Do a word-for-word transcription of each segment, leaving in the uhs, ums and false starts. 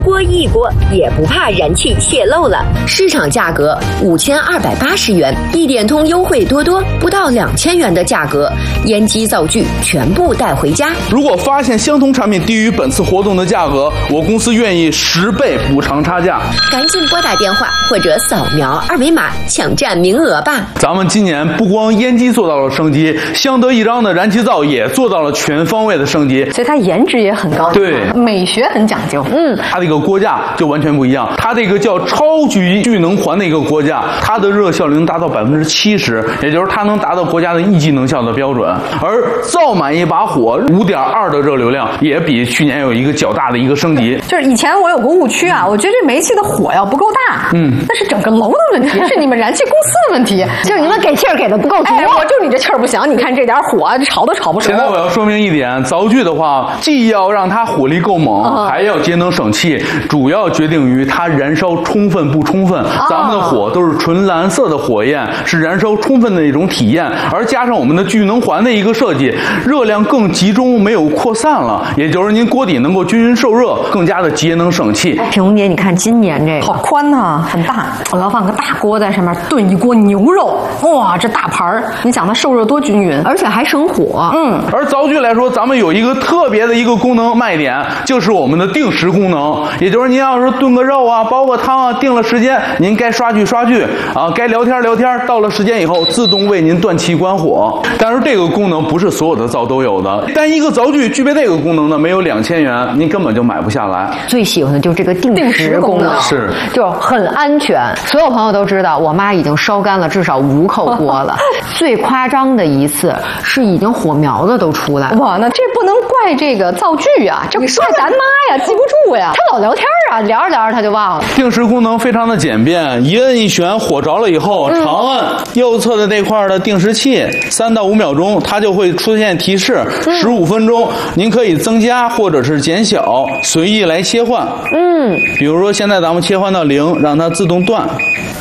锅一锅也不怕燃气泄漏了。市场价格五千二百八十元，一点通优惠多多，不到两千元的价格，烟机灶具全部带回家。 如果发现相同产品低于本次活动的价格，我公司愿意十倍补偿差价。 赶紧拨打电话或者扫描二维码抢占名额吧。 咱们今年不光烟机做到了升级，相得益彰的燃气灶也做到了全方位的升级， 所以它颜值也很高， 对， 美学很讲究。 嗯， 它的一个锅架就完全不一样，它的一个叫超级聚能环的一个锅架，它的热效率能达到百分之七十，也就是它能达到国家的一级能效的标准。而灶满一把火五点二的热流量，也比去年有一个较大的一个升级。 就是以前我有个误区啊，我觉得这煤气的火要不够大，嗯，那是整个楼的问题，是你们燃气公司的问题， 就是你们给气儿给的不够足。 哎，我就你这气儿不行，你看这点火炒都炒不熟。 现在我要说明一点，灶具的话，既要让它火力够猛， 哦、 还要节能省气，主要决定于它燃烧充分不充分。哦、咱们的火都是纯蓝色的火焰，是燃烧充分的一种体验，而加上我们的聚能环的一个设计，热量更集中，没有扩散了，也就是您锅底能够均匀受热，更加的节能省气。 品红姐，你看今年这个好宽呐、啊，很大，我要放个大锅在上面炖一锅牛肉，哇，这大盘儿，你想它受热多均匀， 而且还省火。 嗯， 而灶具来说，咱们有一个特别的一个功能卖点，就是我们的定时功能，也就是您要是炖个肉啊、煲个汤啊，定了时间，您该刷剧刷剧啊，该聊天聊天，到了时间以后自动为您断气关火。但是这个功能不是所有的灶都有的，单一个灶具具备这个功能呢，没有两千元，您根本就买不下来。 最喜欢的就是这个定时功能， 是就很安全。所有朋友都知道，我妈已经烧干了至少五口锅了。最夸张的一次是已经火苗子都出来了。 哇，那这不能怪这个灶具啊，这怪咱妈呀，记不住呀，她老聊天啊，聊着聊着她就忘了。 定时功能非常的简便，一摁一旋，火着了以后，嗯、长按右侧的这块的定时器，三到五秒钟，它就会出现提示，十五分钟，您可以增加或者是减小，随意来切换。嗯，比如说现在咱们切换到零，让它自动断。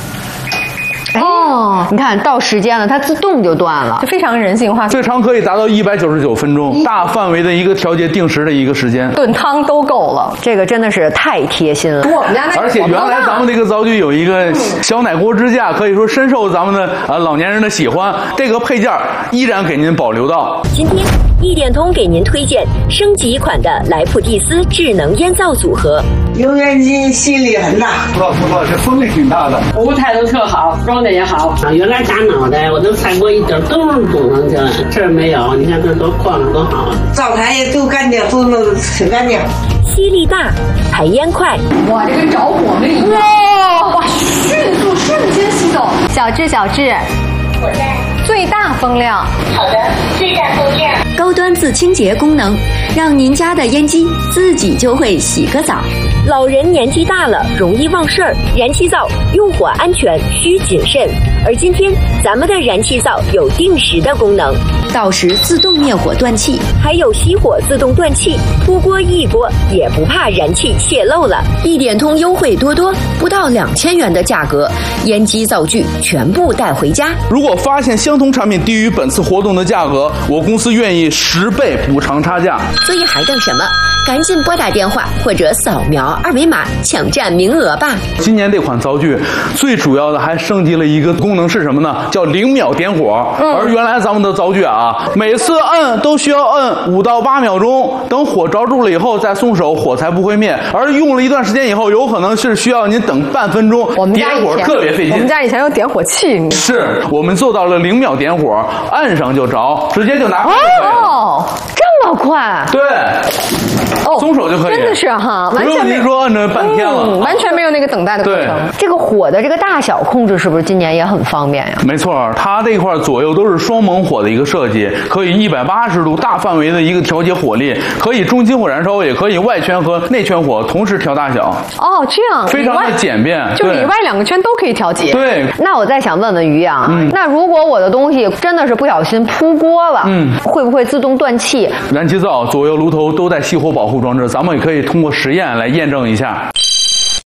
哦，你看到时间了，它自动就断了， 就非常人性化。 最长可以达到一百九十九分钟，大范围的一个调节定时的一个时间， 炖汤都够了。 这个真的是太贴心了。 我们家那而且原来咱们这个灶具有一个小奶锅支架，可以说深受咱们的啊老年人的喜欢。这个配件依然给您保留到今天。一点通给您推荐升级款的莱普蒂斯智能烟灶组合， 油烟机吸力很大， 不错不错，这风力挺大的， 服务态度特好，装的也好。啊，原来打脑袋我都踩过一点都是堵上去了，这儿没有，你看这多晃着多好啊！ 灶台也都干净，都弄得挺干净。 吸力大，排烟快， 哇，这跟着火了一样！哇哇，迅速瞬间吸走。小智小智， 我在。 最大风量。 好的，最大风量。 高端自清洁功能，让您家的烟机自己就会洗个澡。老人年纪大了，容易忘事儿，燃气灶用火安全需谨慎。而今天咱们的燃气灶有定时的功能，到时自动灭火断气，还有熄火自动断气，出锅一锅也不怕燃气泄漏了。一点通优惠多多，不到两千元的价格，烟机灶具全部带回家。 如果发现相同产品低于本次活动的价格，我公司愿意十倍补偿差价。 所以还等什么？赶紧拨打电话或者扫描二维码抢占名额吧。 今年这款灶具最主要的还升级了一个功能是什么呢？叫零秒点火。嗯、而原来咱们的灶具啊，每次摁都需要摁五到八秒钟，等火着住了以后再松手，火才不会灭。而用了一段时间以后，有可能是需要您等半分钟， 我们家点火特别费劲。 我们家以前有点火器， 是我们做到了零秒点火，按上就着，直接就拿回来了。 哦，这么快？ 对。哦，松手就可以， 真的是哈， 完全没您说按着半天了、 嗯，完全没有那个等待的过程。 这个火的这个大小控制是不是今年也很方便呀？ 没错，它这块左右都是双猛火的一个设计，可以一百八十度大范围的一个调节火力，可以中心火燃烧，也可以外圈和内圈火同时调大小。 哦，这样非常的简便， 就里外两个圈都可以调节。 对。 那我再想问问于洋、嗯，那如果我的东西真的是不小心扑锅了，嗯，会不会自动断气？ 燃气灶左右炉头都带熄火保护装置，咱们也可以通过实验来验证一下。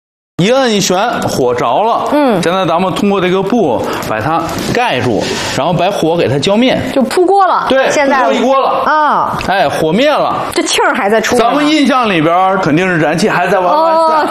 一摁一旋，火着了。嗯，现在咱们通过这个布把它盖住，然后把火给它浇灭， 就扑锅了。 对， 现在扑一锅了啊， 哎，火灭了， 这气儿还在出来。 咱们印象里边肯定是燃气还在往外散。 哦